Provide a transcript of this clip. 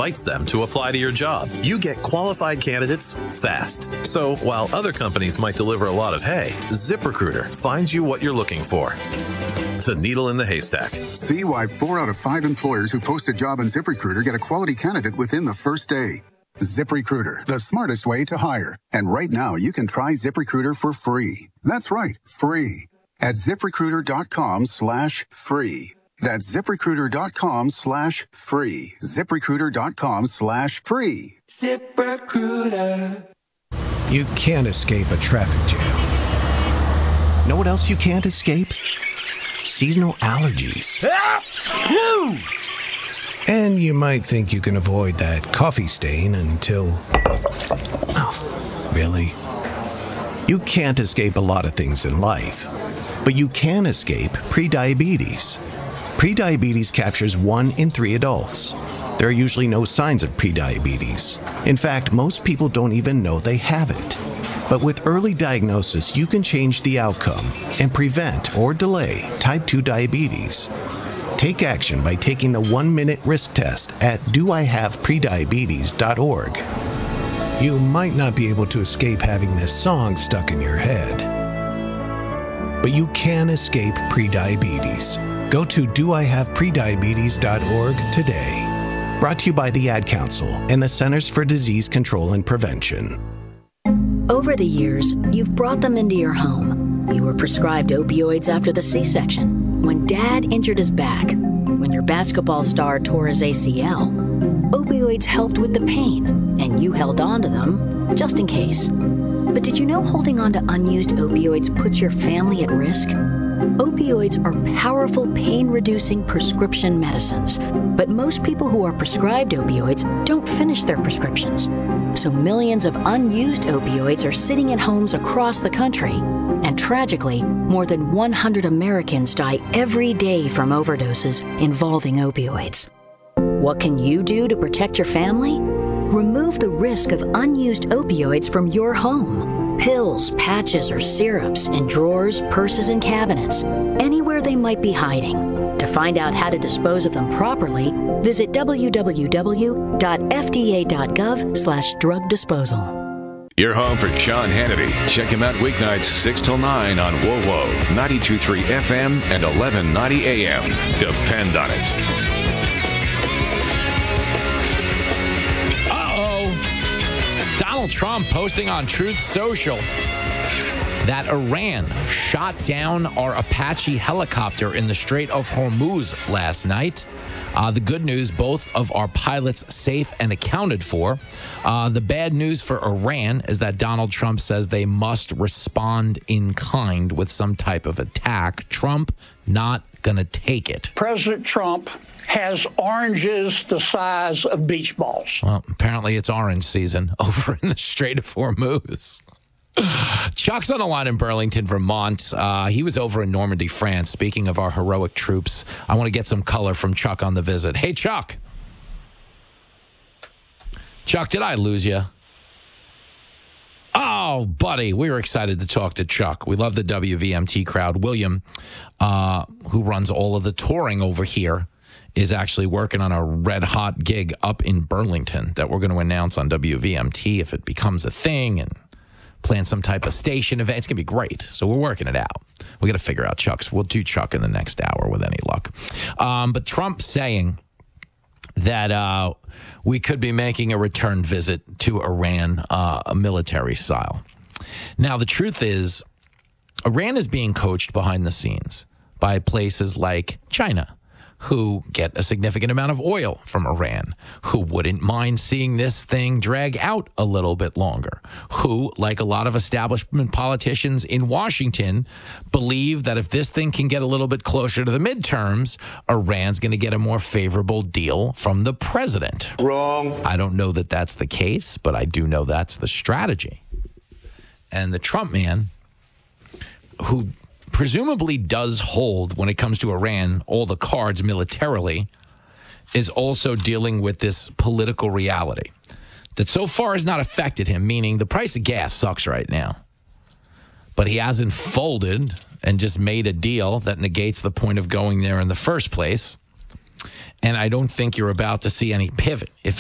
invites them to apply to your job. You get qualified candidates fast. So while other companies might deliver a lot of hay, ZipRecruiter finds you what you're looking for. The needle in the haystack. See why 4 out of 5 employers who post a job on ZipRecruiter get a quality candidate within the first day. ZipRecruiter, the smartest way to hire. And right now, you can try ZipRecruiter for free. That's right, free. At ZipRecruiter.com/free. That's ZipRecruiter.com/free. ZipRecruiter.com/free. ZipRecruiter. You can't escape a traffic jam. Know what else you can't escape? Seasonal allergies. And you might think you can avoid that coffee stain until... Oh, really? You can't escape a lot of things in life, but you can escape prediabetes. Prediabetes captures 1 in 3 adults. There are usually no signs of prediabetes. In fact, most people don't even know they have it. But with early diagnosis, you can change the outcome and prevent or delay type 2 diabetes. Take action by taking the 1-minute risk test at doihaveprediabetes.org. You might not be able to escape having this song stuck in your head, but you can escape prediabetes. Go to doihaveprediabetes.org today. Brought to you by the Ad Council and the Centers for Disease Control and Prevention. Over the years, you've brought them into your home. You were prescribed opioids after the C-section, when Dad injured his back, when your basketball star tore his ACL. Opioids helped with the pain, and you held on to them just in case. But did you know holding on to unused opioids puts your family at risk? Opioids are powerful pain-reducing prescription medicines, but most people who are prescribed opioids don't finish their prescriptions. So millions of unused opioids are sitting in homes across the country. And tragically, more than 100 Americans die every day from overdoses involving opioids. What can you do to protect your family? Remove the risk of unused opioids from your home. Pills, patches, or syrups in drawers, purses, and cabinets, anywhere they might be hiding. To find out how to dispose of them properly, visit www.fda.gov/drug disposal. You're home for Sean Hannity. Check him out weeknights 6 till 9 on WOWO, 92.3 FM and 1190 AM. Depend on it. Donald Trump posting on Truth Social that Iran shot down our Apache helicopter in the Strait of Hormuz last night. The good news, both of our pilots safe and accounted for. The bad news for Iran is that Donald Trump says they must respond in kind with some type of attack. Trump not going to take it. President Trump has oranges the size of beach balls. Well, apparently it's orange season over in the Strait of Hormuz. Chuck's on the line in Burlington, Vermont. He was over in Normandy, France. Speaking of our heroic troops, I want to get some color from Chuck on the visit. Hey, Chuck. Chuck, did I lose you? Oh, buddy, we were excited to talk to Chuck. We love the WVMT crowd. William, who runs all of the touring over here, is actually working on a red-hot gig up in Burlington that we're going to announce on WVMT if it becomes a thing, and plan some type of station event. It's going to be great. So we're working it out. We got to figure out Chuck's. We'll do Chuck in the next hour with any luck. But Trump saying that we could be making a return visit to Iran, military style. Now, the truth is, Iran is being coached behind the scenes by places like China, who get a significant amount of oil from Iran, who wouldn't mind seeing this thing drag out a little bit longer, who, like a lot of establishment politicians in Washington, believe that if this thing can get a little bit closer to the midterms, Iran's going to get a more favorable deal from the president. Wrong. I don't know that that's the case, but I do know that's the strategy. And the Trump man, who presumably does hold, when it comes to Iran, all the cards militarily, is also dealing with this political reality that so far has not affected him, meaning the price of gas sucks right now. But he hasn't folded and just made a deal that negates the point of going there in the first place. And I don't think you're about to see any pivot. If